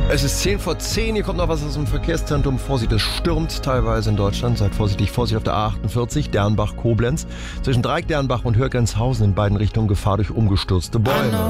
Es ist 10:10, hier kommt noch was aus dem Verkehrszentrum. Vorsicht, es stürmt teilweise in Deutschland. Seid vorsichtig, Vorsicht auf der A48, Dernbach-Koblenz. Zwischen Dreieck, Dernbach und Hürgenshausen in beiden Richtungen Gefahr durch umgestürzte Bäume.